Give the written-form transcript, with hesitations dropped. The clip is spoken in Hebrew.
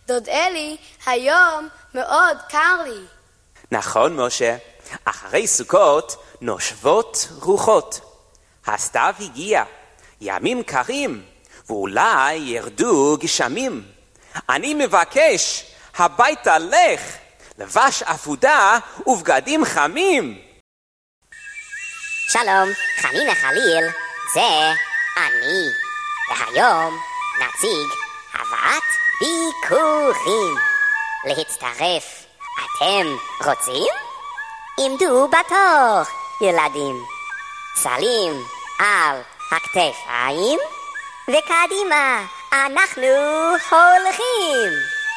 דוד אלי, היום מאוד קר לי. נכון, משה. אחרי סוכות נושבות רוחות. הסתיו הגיע, ימים קרים, ואולי ירדו גשמים. אני מבקש, הביתה לך, לבש עפודה ובגדים חמים. שלום, חנינה חליל, זה אני. והיום נציג הבאת ביקורים. להצטרף, אתם רוצים? עמדו בתור, ילדים. סלים על הכתפיים, וקדימה אנחנו הולכים.